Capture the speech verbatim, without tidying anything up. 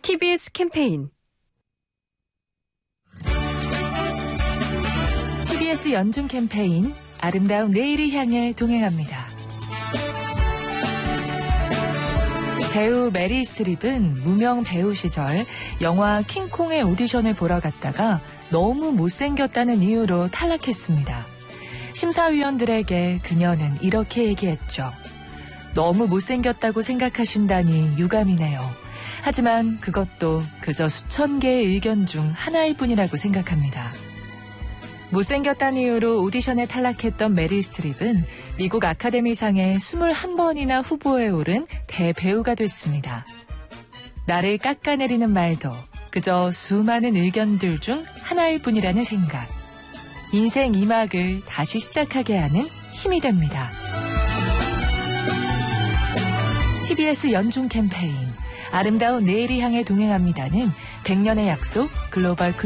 티비에스 캠페인 티비에스 연중 캠페인 아름다운 내일을 향해 동행합니다. 배우 메릴 스트립은 무명 배우 시절 영화 킹콩의 오디션을 보러 갔다가 너무 못생겼다는 이유로 탈락했습니다. 심사위원들에게 그녀는 이렇게 얘기했죠. 너무 못생겼다고 생각하신다니 유감이네요. 하지만 그것도 그저 수천 개의 의견 중 하나일 뿐이라고 생각합니다. 못생겼다는 이유로 오디션에 탈락했던 메릴 스트립은 미국 아카데미상에 이십일 번이나 후보에 오른 대배우가 됐습니다. 나를 깎아내리는 말도 그저 수많은 의견들 중 하나일 뿐이라는 생각. 인생 이 막을 다시 시작하게 하는 힘이 됩니다. 티비에스 연중 캠페인 아름다운 내일을 향해 동행합니다는 백 년의 약속 글로벌